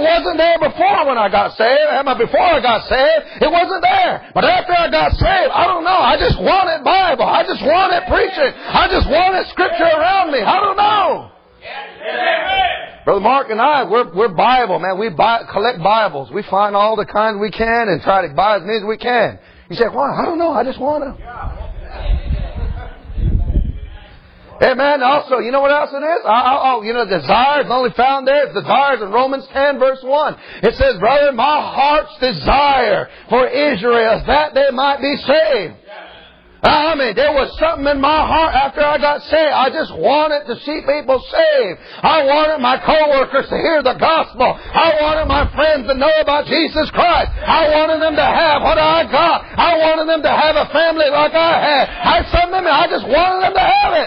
wasn't there before when I got saved. Before I got saved, it wasn't there. But after I got saved, I don't know. I just wanted Bible. I just wanted preaching. I just wanted Scripture around me. I don't know. Brother Mark and I, we're Bible, man. We collect Bibles. We find all the kinds we can and try to buy as many as we can. You say, why? I don't know. I just want them. Amen. Also, you know what else it is? Desires only found there. It's desires in Romans 10 verse 1. It says, brother, my heart's desire for Israel is that they might be saved. There was something in my heart after I got saved. I just wanted to see people saved. I wanted my co-workers to hear the gospel. I wanted my friends to know about Jesus Christ. I wanted them to have what I got. I wanted them to have a family like I had. I just wanted them to have it.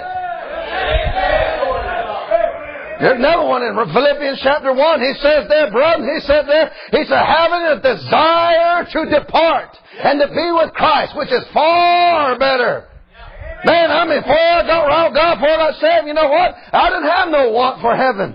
There's another one in Philippians chapter 1. He says there, brother, he said having a desire to depart and to be with Christ, which is far better. Man, before I got around God, before I got saved, you know what? I didn't have no want for heaven.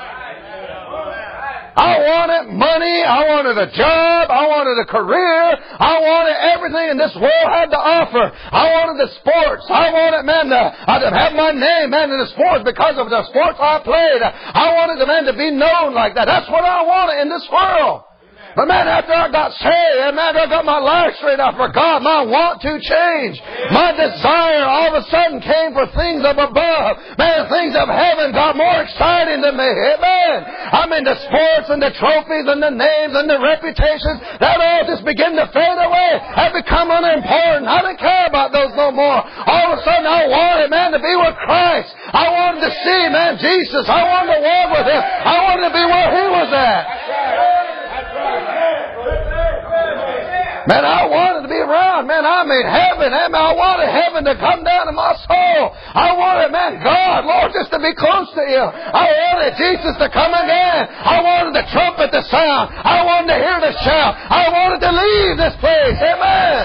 I wanted money. I wanted a job. I wanted a career. I wanted everything in this world had to offer. I wanted the sports. I wanted, to have my name, in the sports because of the sports I played. I wanted the man to be known like that. That's what I wanted in this world. But after I got saved, I got my life straight up for God. My want to change. My desire all of a sudden came for things of above. Things of heaven got more exciting to me. Amen. The sports and the trophies and the names and the reputations, that all just begin to fade away. Have become unimportant. I didn't care about those no more. All of a sudden I wanted, to be with Christ. I wanted to see, Jesus. I wanted to walk with Him. I wanted to be where He was at. I wanted to be around. Heaven. I wanted heaven to come down to my soul. I wanted, God, Lord, just to be close to You. I wanted Jesus to come again. I wanted the trumpet to sound. I wanted to hear the shout. I wanted to leave this place. Amen.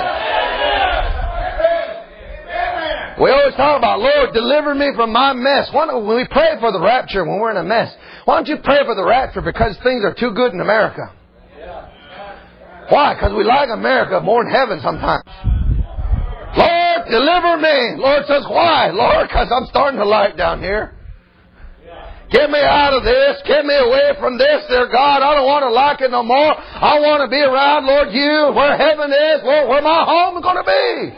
We always talk about, Lord, deliver me from my mess. When we pray for the rapture when we're in a mess, why don't you pray for the rapture because things are too good in America? Why? Because we like America more than heaven sometimes. Lord, deliver me. Lord says, why? Lord, because I'm starting to like down here. Get me out of this. Get me away from this, dear God. I don't want to like it no more. I want to be around, Lord, You, where heaven is, where my home is going to be.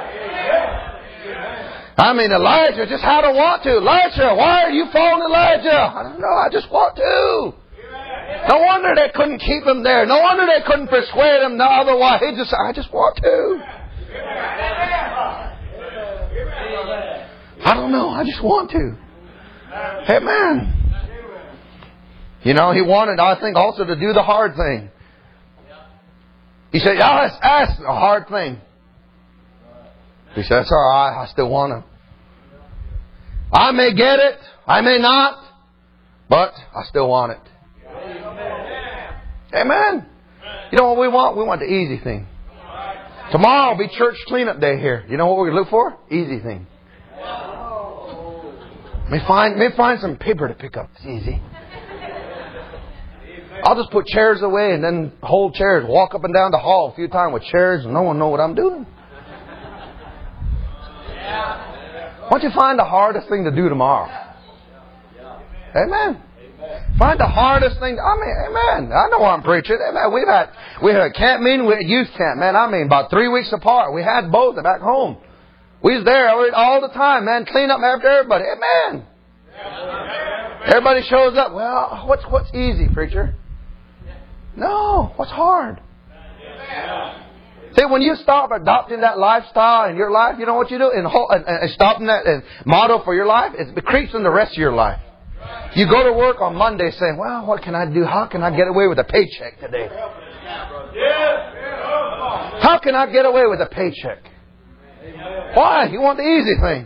Elijah just had a want to. Elijah, why are you following Elijah? I don't know. I just want to. No wonder they couldn't keep him there. No wonder they couldn't persuade him otherwise. He just said, I just want to. I don't know. I just want to. Amen. He wanted, I think, also to do the hard thing. He said, let's ask the hard thing. He said, that's all right. I still want to. I may get it. I may not. But I still want it. Amen. You know what we want? We want the easy thing. Tomorrow will be church cleanup day here. You know what we look for? Easy thing. May find some paper to pick up. It's easy. I'll just put chairs away and then hold chairs. Walk up and down the hall a few times with chairs and no one know what I'm doing. Why don't you find the hardest thing to do tomorrow? Amen. Find the hardest thing. Amen. I know I'm preaching. Amen. We had a camp meeting, we had youth camp. About 3 weeks apart. We had both back home. We was there all the time, clean up after everybody. Amen. Everybody shows up. Well, what's easy, preacher? No, what's hard? See, when you stop adopting that lifestyle in your life, you know what you do? And stopping that motto for your life, it creeps in the rest of your life. You go to work on Monday saying, well, what can I do? How can I get away with a paycheck today? How can I get away with a paycheck? Why? You want the easy thing.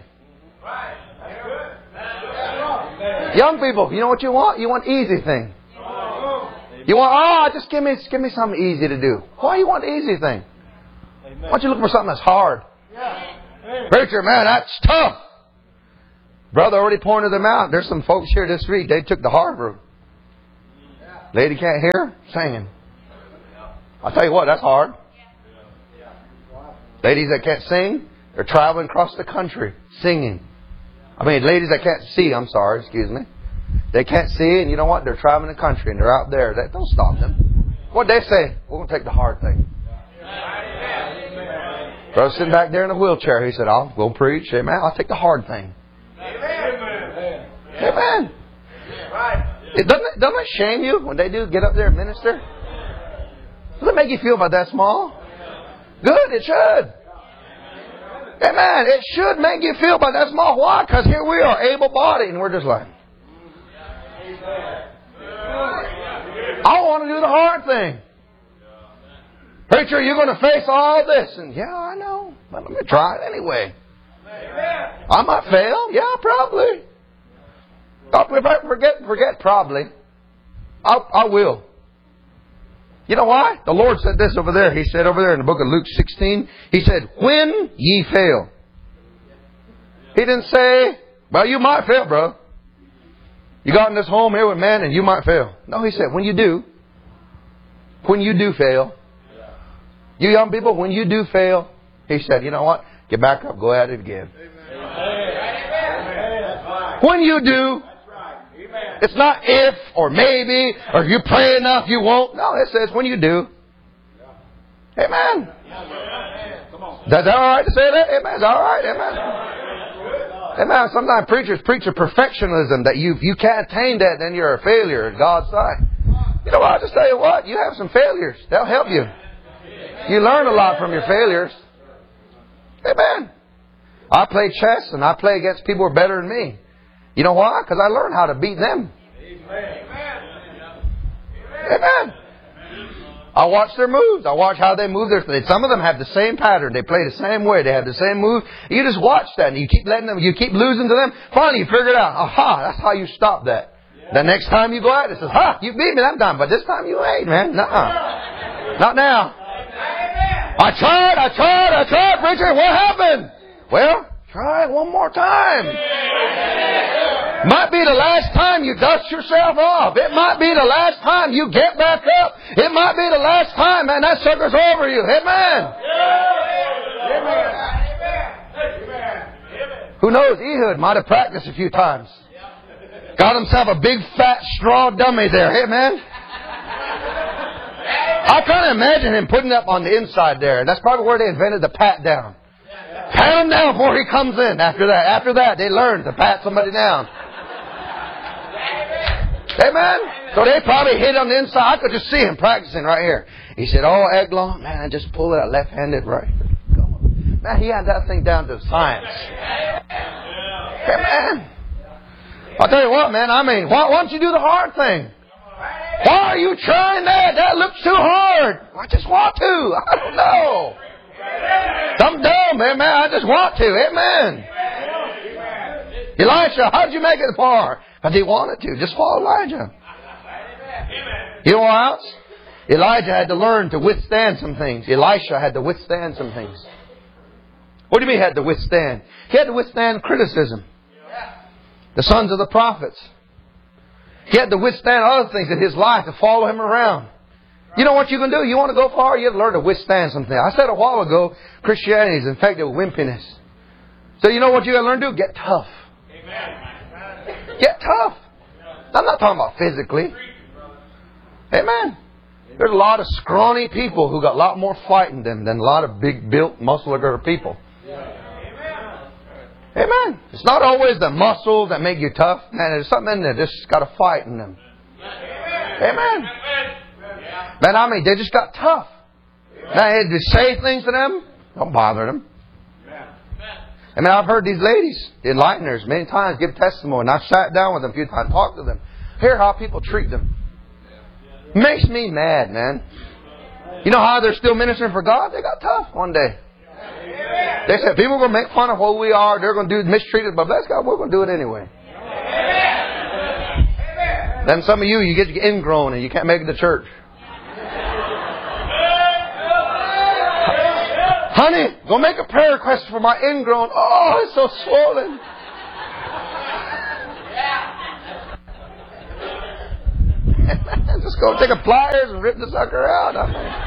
Young people, you know what you want? You want easy thing. You want, just give me something easy to do. Why you want the easy thing? Why don't you look for something that's hard? Preacher, that's tough. Brother already pointed them out. There's some folks here this week. They took the hard route. Lady can't hear? Singing. I'll tell you what, that's hard. Ladies that can't sing, they're traveling across the country singing. I mean, ladies that can't see, I'm sorry, excuse me. They can't see, and you know what? They're traveling the country, and they're out there. That don't stop them. What'd they say? We're going to take the hard thing. Brother sitting back there in a wheelchair, he said, I'll go preach. Amen. I'll take the hard thing. Amen. Amen. Doesn't it shame you when they do get up there and minister? Does it make you feel about that small? Good, it should. Amen. It should make you feel about that small. Why? Because here we are, able-bodied, and we're just like, I want to do the hard thing. Preacher, you're going to face all this. And yeah, I know. But let me try it anyway. I might fail. Yeah, probably. If I forget probably. I will. You know why? The Lord said this over there. He said over there in the book of Luke 16, He said, when ye fail. He didn't say, well, you might fail, bro. You got in this home here with man and you might fail. No, He said, when you do fail. You young people, when you do fail, He said, you know what? Get back up, go at it again. When you do, it's not if or maybe or if you pray enough you won't. No, it says when you do. Amen. Is that all right to say that? Amen. It's all right. Amen. Amen. Sometimes preachers preach a perfectionism that you can't attain that, then you're a failure in God's sight. You know what? I'll just tell you what. You have some failures. They'll help you. You learn a lot from your failures. Amen. I play chess and I play against people who are better than me. You know why? Because I learned how to beat them. Amen. I watch their moves. I watch how they move. Some of them have the same pattern. They play the same way. They have the same move. You just watch that and you keep letting them, you keep losing to them. Finally, you figure it out. Aha, that's how you stop that. The next time you go out, it says, ha, you beat me that time, but this time you ain't, man. Nuh-uh. Not now. I tried, preacher. What happened? Well, try it one more time. Might be the last time you dust yourself off. It might be the last time you get back up. It might be the last time, man, that sucker's over you. Amen. Who knows? Ehud might have practiced a few times. Got himself a big fat straw dummy there. Amen. I kind of imagine him putting up on the inside there. That's probably where they invented the pat down. Pat him down before he comes in. After that, they learned to pat somebody down. Amen. So they probably hit on the inside. I could just see him practicing right here. He said, "Oh, Eglon, man, I just pull it out left-handed right." Man, he had that thing down to science. Amen. I'll tell you what, man. I mean, why don't you do the hard thing? Why are you trying that? That looks too hard. I just want to. I don't know. I'm dumb, man. I just want to. Amen. Elisha, how did you make it far? Because he wanted to. Just follow Elijah. You know what else? Elijah had to learn to withstand some things. Elisha had to withstand some things. What do you mean he had to withstand? He had to withstand criticism. The sons of the prophets. He had to withstand other things in his life to follow him around. You know what you can do? You want to go far? You have to learn to withstand something. I said a while ago, Christianity is infected with wimpiness. So you know what you got to learn to do? Get tough. Get tough. I'm not talking about physically. Amen. There's a lot of scrawny people who got a lot more fight in them than a lot of big built muscular people. Amen. It's not always the muscles that make you tough. Man, there's something in there that's just got a fight in them. Amen. Man, I mean, they just got tough. Man, to say things to them, don't bother them. I mean, I've heard these ladies, the enlighteners, many times give testimony. And I've sat down with them a few times, talked to them. Hear how people treat them. Makes me mad, man. You know how they're still ministering for God? They got tough one day. They said, people are going to make fun of who we are. They're going to do mistreated, but bless God, we're going to do it anyway. Then some of you get ingrown and you can't make it to church. Honey, go make a prayer request for my ingrown. Oh, it's so swollen. Just go take a pliers and rip the sucker out.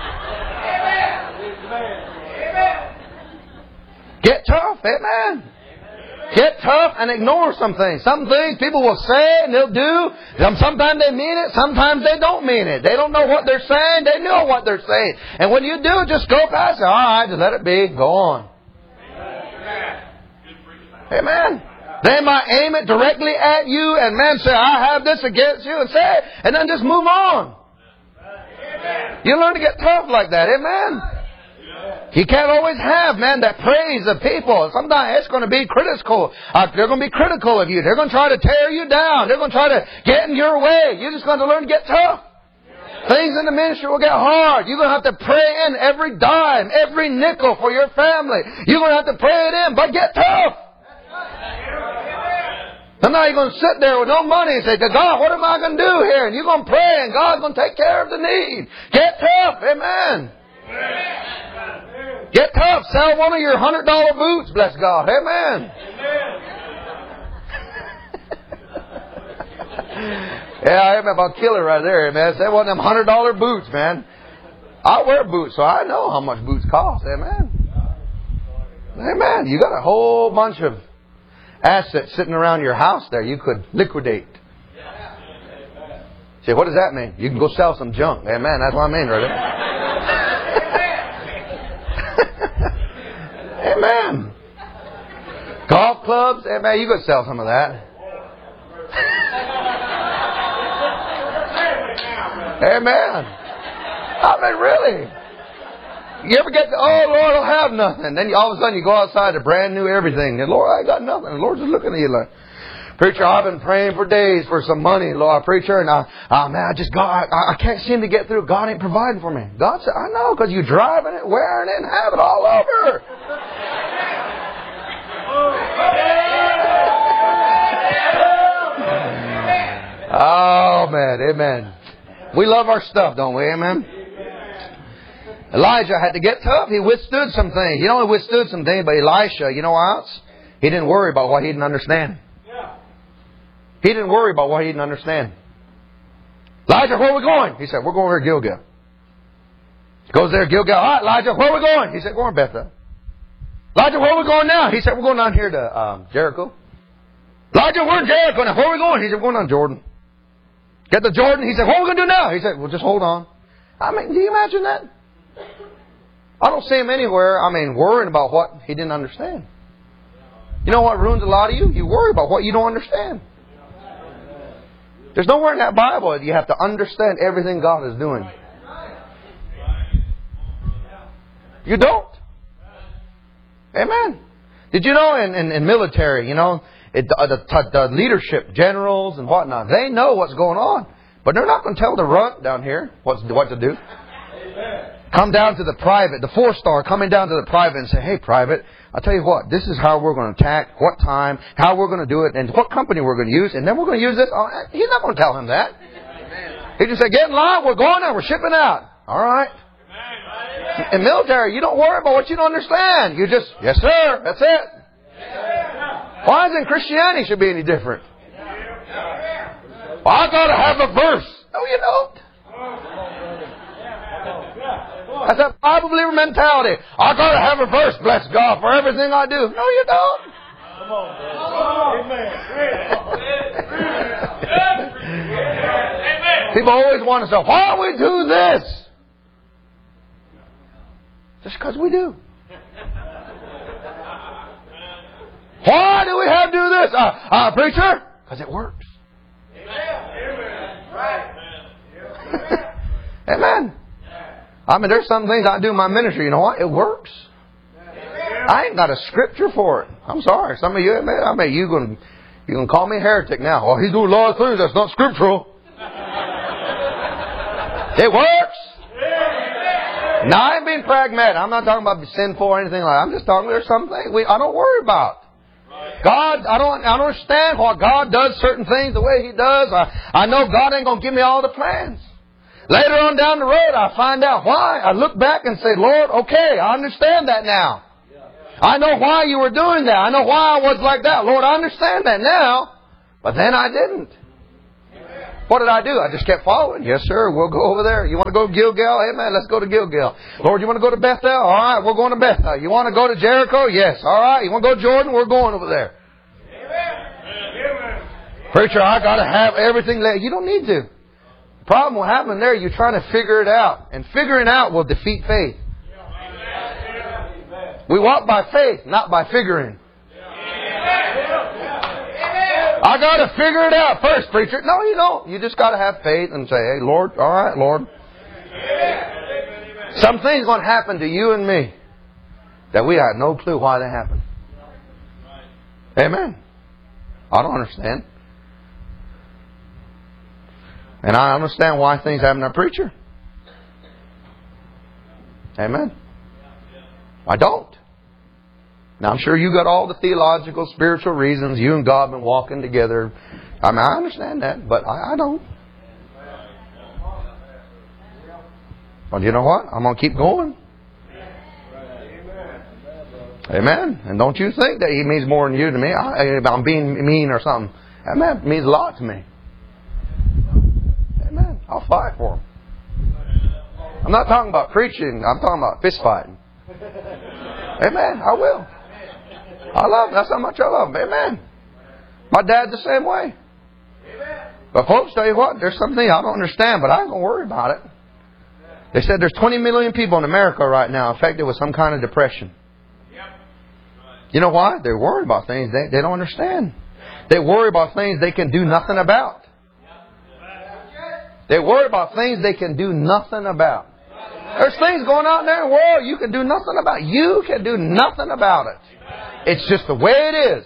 Get tough, amen. Get tough and ignore some things. Some things people will say and they'll do. Sometimes they mean it. Sometimes they don't mean it. They don't know what they're saying. They know what they're saying. And when you do, just go past it. All right, just let it be. Go on. Amen. They might aim it directly at you and man say, I have this against you, and say it, and then just move on. You learn to get tough like that. Amen. You can't always have, man, that praise of people. Sometimes it's going to be critical. They're going to be critical of you. They're going to try to tear you down. They're going to try to get in your way. You're just going to learn to get tough. Things in the ministry will get hard. You're going to have to pray in every dime, every nickel for your family. You're going to have to pray it in, but get tough. Sometimes you're going to sit there with no money and say, God, what am I going to do here? And you're going to pray and God's going to take care of the need. Get tough. Amen. Get tough. Sell one of your $100 boots. Bless God. Amen. Yeah, I remember I'll kill it right there, man. Sell one of them $100 boots, man. I wear boots, so I know how much boots cost. Amen. Amen. You got a whole bunch of assets sitting around your house there you could liquidate. Say, what does that mean? You can go sell some junk. Amen. That's what I mean, brother. Amen. Golf clubs. Amen. You could sell some of that. Amen. I mean, really. You ever get to, oh, Lord, I don't have nothing. Then all of a sudden you go outside to brand new everything. And Lord, I got nothing. And the Lord's just looking at you like, preacher, I've been praying for days for some money, Lord, preacher. And I can't seem to get through. God ain't providing for me. God said, I know, because you're driving it, wearing it, and have it all over. Oh, man. Amen. We love our stuff, don't we? Amen. Elijah had to get tough. He withstood some things. He only withstood some things, but Elisha, you know what else? He didn't worry about what he didn't understand. He didn't worry about what he didn't understand. Elijah, where are we going? He said, we're going over to Gilgal. He goes there, Gilgal. All right, Elijah, where are we going? He said, we're going to Bethel. Elijah, where are we going now? He said, we're going down here to Jericho. Elijah, we're in Jericho now. Where are we going? He said, we're going down Jordan. Get to Jordan. He said, what are we going to do now? He said, well, just hold on. I mean, do you imagine that? I don't see him anywhere, worrying about what he didn't understand. You know what ruins a lot of you? You worry about what you don't understand. There's nowhere in that Bible that you have to understand everything God is doing. You don't. Amen. Did you know in military, the leadership, generals and whatnot, they know what's going on. But they're not going to tell the runt down here what to do. Come down to the private, the 4-star coming down to the private and say, hey, private, I'll tell you what, this is how we're going to attack, what time, how we're going to do it, and what company we're going to use, and then we're going to use this. He's not going to tell him that. He just say, get in line, we're going now, we're shipping out. All right. In military, you don't worry about what you don't understand. You just, yes, sir, that's it. Why isn't Christianity should be any different? Well, I got to have a verse. No, you don't. That's a Bible believer mentality. I got to have a verse, bless God, for everything I do. No, you don't. Come on. People always want to say, why do we do this? Just because we do. Why do we have to do this? Preacher? Because it works. Amen. There's some things I do in my ministry. You know what? It works. I ain't got a scripture for it. I'm sorry. Some of you, you're going to call me a heretic now. Well, he's doing a lot of things that's not scriptural. It works. Now, I ain't being pragmatic. I'm not talking about sinful or anything like that. I'm just talking there's some things I don't worry about. God, I don't understand why God does certain things the way He does. I know God ain't going to give me all the plans. Later on down the road, I find out why. I look back and say, Lord, okay, I understand that now. I know why you were doing that. I know why I was like that. Lord, I understand that now. But then I didn't. What did I do? I just kept following. Yes, sir. We'll go over there. You want to go to Gilgal? Amen. Let's go to Gilgal. Lord, you want to go to Bethel? All right, we're going to Bethel. You want to go to Jericho? Yes. All right. You want to go to Jordan? We're going over there. Amen. Preacher, I got to have everything laid. You don't need to. The problem will happen there, you're trying to figure it out. And figuring out will defeat faith. We walk by faith, not by figuring. I got to figure it out first, preacher. No, you don't. You just got to have faith and say, hey, Lord, all right, Lord. Something's going to happen to you and me that we have no clue why they happen. Amen. I don't understand. And I understand why things happen to a preacher. Amen. I don't. Now, I'm sure you got all the theological, spiritual reasons. You and God have been walking together. I mean, I understand that, but I don't. Well, you know what? I'm going to keep going. Amen. And don't you think that He means more than you to me. I'm being mean or something. Amen. It means a lot to me. Amen. I'll fight for Him. I'm not talking about preaching. I'm talking about fist fighting. Amen. I will. I love Him. That's how much I love Him. Amen. My dad's the same way. But folks, tell you what, there's something I don't understand, but I ain't going to worry about it. They said there's 20 million people in America right now affected with some kind of depression. You know why? They're worried about things they don't understand. They worry about things they can do nothing about. They worry about things they can do nothing about. There's things going on there in the world you can do nothing about. You can do nothing about it. It's just the way it is.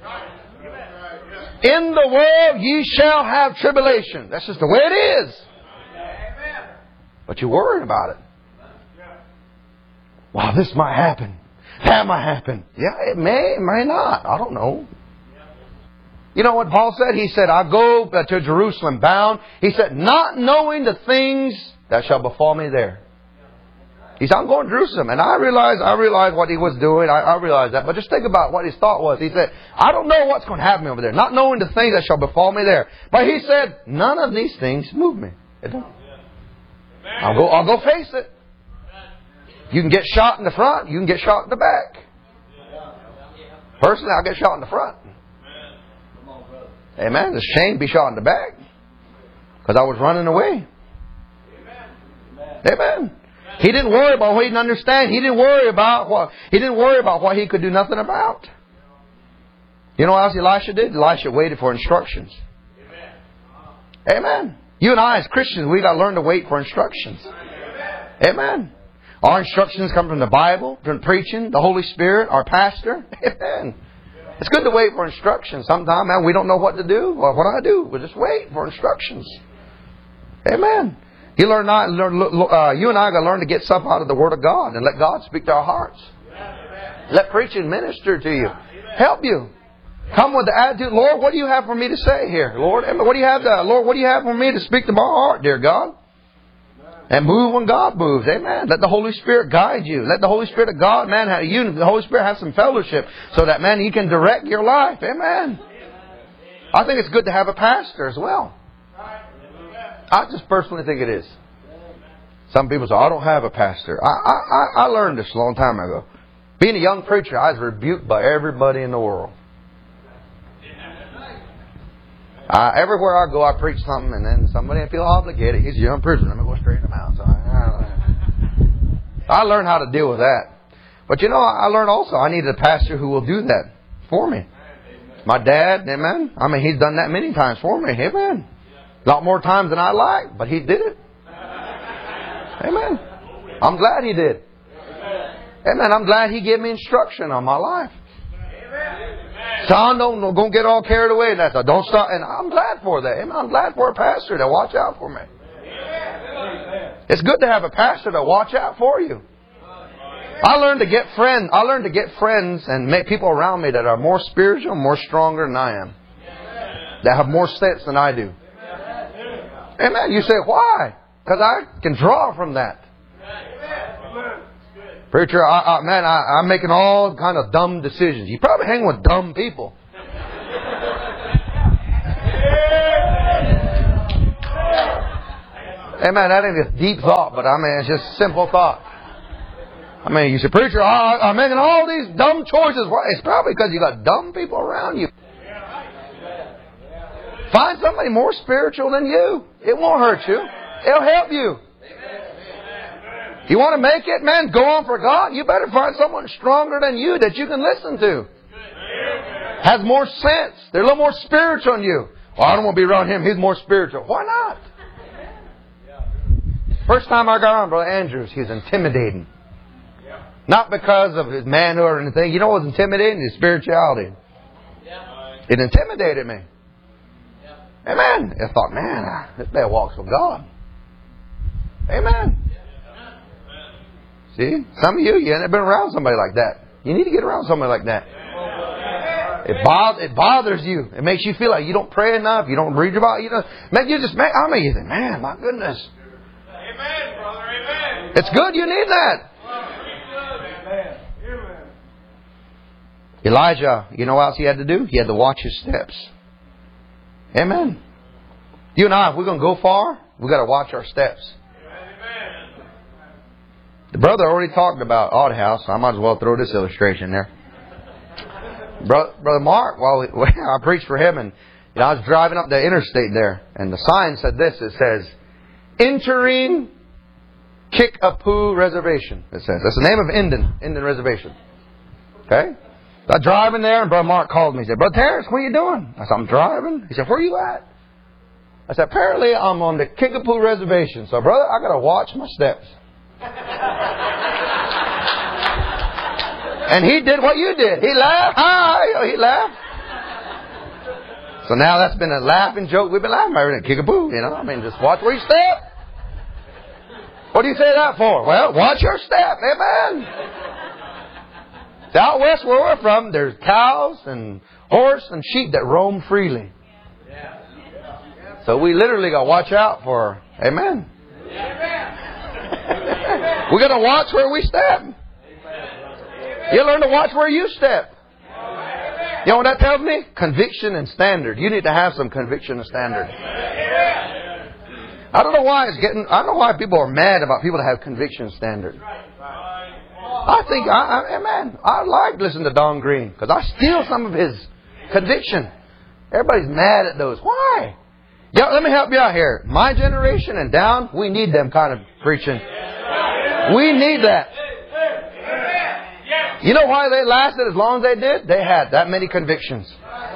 In the world ye shall have tribulation. That's just the way it is. But you're worried about it. Wow, this might happen. That might happen. Yeah, it may not. I don't know. You know what Paul said? He said, I go to Jerusalem bound. He said, not knowing the things that shall befall me there. He said, I'm going to Jerusalem. And I realized what he was doing. I realized that. But just think about what his thought was. He said, I don't know what's going to happen over there. Not knowing the things that shall befall me there. But he said, none of these things move me. It don't. I'll go face it. You can get shot in the front. You can get shot in the back. Personally, I'll get shot in the front. Amen. It's a shame to be shot in the back. Because I was running away. Amen. He didn't worry about what he didn't understand. He didn't worry about what he could do nothing about. You know what else Elisha did? Elisha waited for instructions. Amen. You and I as Christians, we got to learn to wait for instructions. Amen. Our instructions come from the Bible, from preaching, the Holy Spirit, our pastor. Amen. It's good to wait for instructions. Sometimes, man, we don't know what to do. Well, what do I do? We just wait for instructions. Amen. You and I got to learn to get stuff out of the Word of God and let God speak to our hearts. Let preaching minister to you. Help you. Come with the attitude, Lord, what do you have for me to say here? Lord, what do you have for me to speak to my heart, dear God? And move when God moves. Amen. Let the Holy Spirit guide you. Let the Holy Spirit of God, man, the Holy Spirit have some fellowship so that, man, He can direct your life. Amen. I think it's good to have a pastor as well. I just personally think it is. Some people say, I don't have a pastor. I learned this a long time ago. Being a young preacher, I was rebuked by everybody in the world. Everywhere I go, I preach something, and then somebody I feel obligated. He's a young preacher. Let me go straighten him out. So I learned how to deal with that. But you know, I learned also I needed a pastor who will do that for me. My dad, amen. I mean, he's done that many times for me. Amen. A lot more times than I like, but he did it. Amen. I'm glad he did. Amen. I'm glad he gave me instruction on my life. Son, don't get all carried away. And that's don't stop. And I'm glad for that. Amen. I'm glad for a pastor to watch out for me. It's good to have a pastor to watch out for you. I learned to get friends and make people around me that are more spiritual, more stronger than I am. That have more sense than I do. Amen. You say, why? Because I can draw from that. Preacher, I'm making all kind of dumb decisions. You probably hang with dumb people. Amen. That ain't a deep thought, but I mean, it's just simple thought. I mean, you say, preacher, I'm making all these dumb choices. Well, it's probably because you got dumb people around you. Find somebody more spiritual than you. It won't hurt you. It'll help you. You want to make it, man, go on for God? You better find someone stronger than you that you can listen to. Has more sense. They're a little more spiritual than you. Well, I don't want to be around him. He's more spiritual. Why not? First time I got on Brother Andrews, he was intimidating. Not because of his manhood or anything. You know what was intimidating? His spirituality. It intimidated me. Amen. I thought, man, this man walks with God. Amen. See? Some of you ain't been around somebody like that. You need to get around somebody like that. It bothers you. It makes you feel like you don't pray enough. You don't read about it. You think, man, my goodness. Amen, brother. Amen. It's good. You need that. Elijah, you know what else he had to do? He had to watch his steps. Amen. You and I, if we're going to go far, we've got to watch our steps. Amen. The brother already talked about Odd House, so I might as well throw this illustration there. Brother Mark, I preached for him, and I was driving up the interstate there, and the sign said this. It says, entering Kickapoo Reservation. It says. That's the name of Indian Reservation. Okay? I was driving there, and Brother Mark called me. He said, Brother Terrence, what are you doing? I said, I'm driving. He said, where are you at? I said, apparently I'm on the Kickapoo Reservation. So, brother, I got to watch my steps. And he did what you did. He laughed. Hi. He laughed. So now that's been a laughing joke. We've been laughing about it at Kickapoo. You know, I mean, just watch where you step. What do you say that for? Well, watch your step. Amen. Out west where we're from, there's cows and horse and sheep that roam freely. So we literally got to watch out for, amen. We got to watch where we step. You learn to watch where you step. You know what that tells me? Conviction and standard. You need to have some conviction and standard. I don't know why people are mad about people that have conviction and standard. I think, amen, I like listening to Don Green because I steal some of his conviction. Everybody's mad at those. Why? Yeah, let me help you out here. My generation and down, we need them kind of preaching. We need that. You know why they lasted as long as they did? They had that many convictions.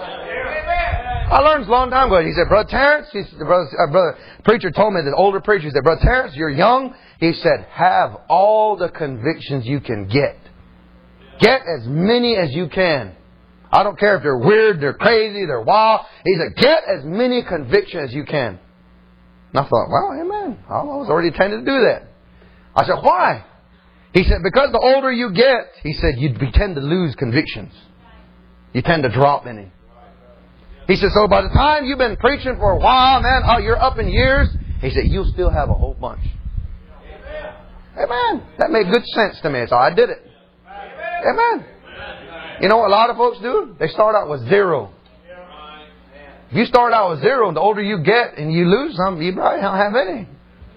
I learned a long time ago. He said, Brother Terrence, brother preacher told me, the older preacher, he said, Brother Terrence, you're young. He said, have all the convictions you can get. Get as many as you can. I don't care if they're weird, they're crazy, they're wild. He said, get as many convictions as you can. And I thought, well, amen. I was already intending to do that. I said, why? He said, because the older you get, he said, you tend to lose convictions. You tend to drop any. He said, so by the time you've been preaching for a while, man, you're up in years, he said, you'll still have a whole bunch. Amen. That made good sense to me, so I did it. Amen. You know what a lot of folks do? They start out with zero. If you start out with zero, and the older you get and you lose some, you probably don't have any.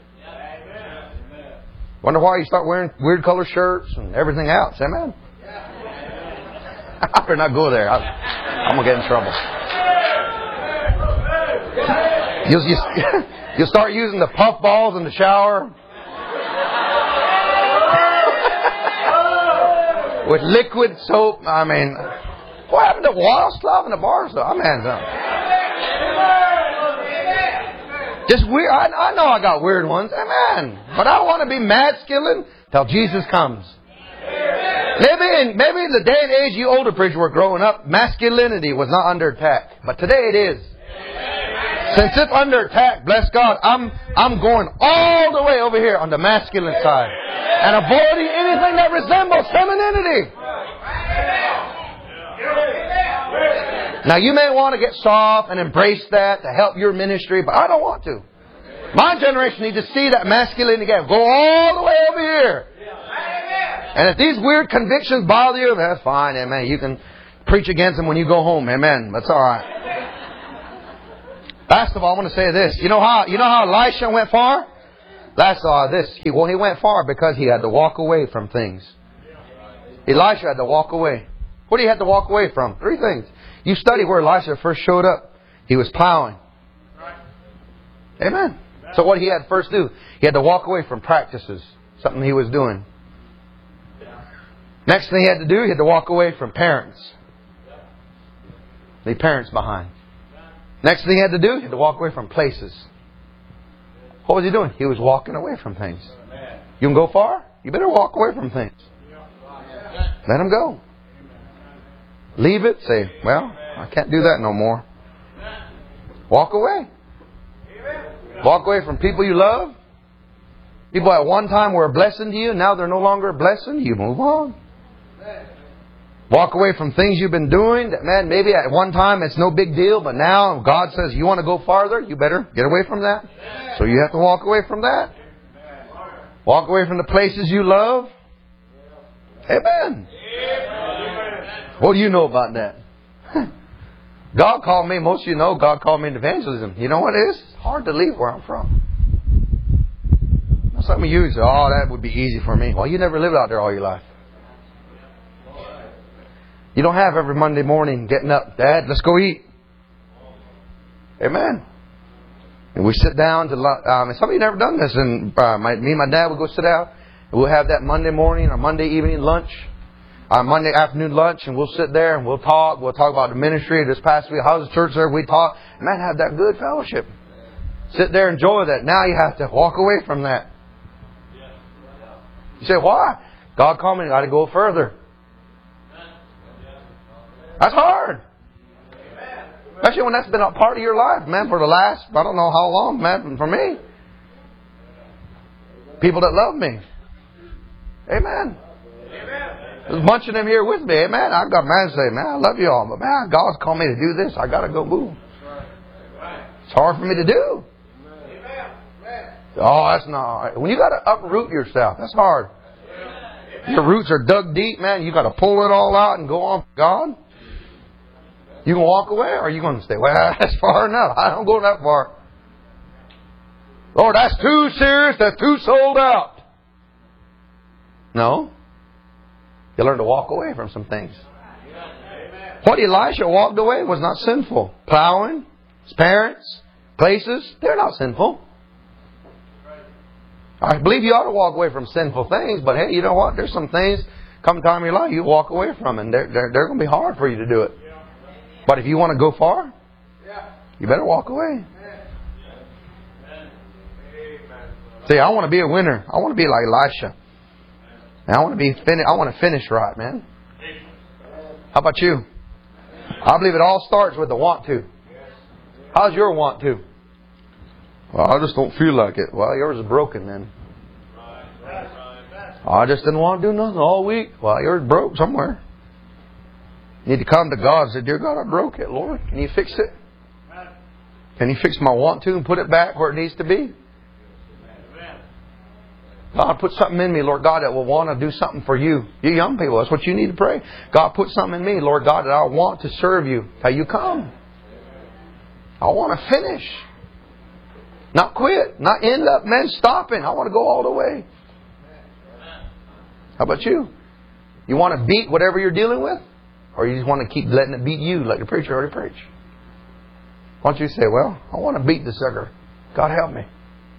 Wonder why you start wearing weird color shirts and everything else. Amen. I better not go there. I'm going to get in trouble. You'll start using the puff balls in the shower. With liquid soap. I mean, what happened to wild stuff in the bar stuff? I mean, just weird. I know I got weird ones. Amen. But I want to be masculine till Jesus comes. Maybe in the day and age you older preachers were growing up, masculinity was not under attack. But today it is. Since it's under attack, bless God, I'm going all the way over here on the masculine side. And avoiding anything that resembles femininity. Now you may want to get soft and embrace that to help your ministry, but I don't want to. My generation needs to see that masculinity again. Go all the way over here. And if these weird convictions bother you, that's fine, amen. You can preach against them when you go home, amen. That's all right. Last of all, I want to say this. You know how Elisha went far? That's this. He went far because he had to walk away from things. Elisha had to walk away. What did he have to walk away from? 3 things. You study where Elisha first showed up. He was plowing. Amen. So what he had to first do? He had to walk away from practices. Something he was doing. Next thing he had to do, he had to walk away from parents. Leave parents behind. Next thing he had to do, he had to walk away from places. What was he doing? He was walking away from things. You can go far? You better walk away from things. Let them go. Leave it. Say, well, I can't do that no more. Walk away. Walk away from people you love. People at one time were a blessing to you. Now they're no longer a blessing. You move on. Walk away from things you've been doing that, man, maybe at one time it's no big deal, but now God says you want to go farther, you better get away from that. So you have to walk away from that. Walk away from the places you love. Amen. What do you know about that? God called me, most of you know, God called me into evangelism. You know what it is? It's hard to leave where I'm from. Some of you say, oh, that would be easy for me. Well, you never lived out there all your life. You don't have every Monday morning getting up, Dad, let's go eat. Amen. And we sit down to lunch. Some of you never done this. And me and my dad would go sit down. And we'll have that Monday morning or Monday evening lunch. Monday afternoon lunch. And we'll sit there and we'll talk. We'll talk about the ministry this past week. How's the church there? We talk. Man, have that good fellowship. Sit there, enjoy that. Now you have to walk away from that. You say, why? God called me. I got to go further. That's hard. Especially when that's been a part of your life, man, for the last, I don't know how long, man, for me. People that love me. Amen. There's a bunch of them here with me. Amen. I've got man say, man, I love you all, but man, God's called me to do this. I got to go move. It's hard for me to do. Oh, that's not. When you got to uproot yourself, that's hard. Your roots are dug deep, man. You got to pull it all out and go on for God. You can walk away, or are you going to stay? Well, that's far enough. I don't go that far. Lord, that's too serious. That's too sold out. No. You learn to walk away from some things. What Elisha walked away was not sinful. Plowing, his parents, places, they're not sinful. I believe you ought to walk away from sinful things, but hey, you know what? There's some things come time in your life you walk away from, and they're going to be hard for you to do it. But if you want to go far, you better walk away. See, I want to be a winner. I want to be like Elisha. And I want to finish right, man. How about you? I believe it all starts with the want to. How's your want to? Well, I just don't feel like it. Well, yours is broken then. I just didn't want to do nothing all week. Well, yours broke somewhere. You need to come to God and say, dear God, I broke it, Lord. Can you fix it? Can you fix my want to and put it back where it needs to be? God, put something in me, Lord God, that will want to do something for you. You young people, that's what you need to pray. God, put something in me, Lord God, that I want to serve you. How you come? I want to finish. Not quit. Not end up, man, stopping. I want to go all the way. How about you? You want to beat whatever you're dealing with? Or you just want to keep letting it beat you like the preacher already preached? Why don't you say, well, I want to beat the sucker. God help me.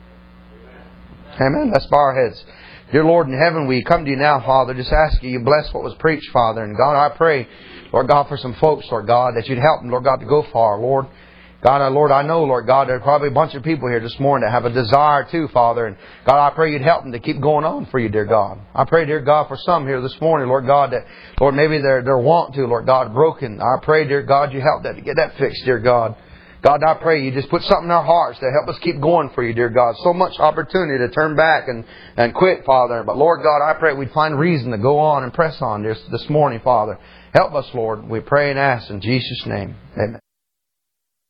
Amen. Let's bow our heads. Dear Lord in heaven, we come to you now, Father, just ask you bless what was preached, Father. And God, I pray, Lord God, for some folks, Lord God, that you'd help them, Lord God, to go far, Lord. God, Lord, I know, Lord God, there are probably a bunch of people here this morning that have a desire too, Father. And God, I pray you'd help them to keep going on for you, dear God. I pray, dear God, for some here this morning, Lord God, that, Lord, maybe they're want to, Lord God, broken. I pray, dear God, you help that to get that fixed, dear God. God, I pray you just put something in our hearts to help us keep going for you, dear God. So much opportunity to turn back and quit, Father. But Lord God, I pray we'd find reason to go on and press on this morning, Father. Help us, Lord. We pray and ask in Jesus' name. Amen.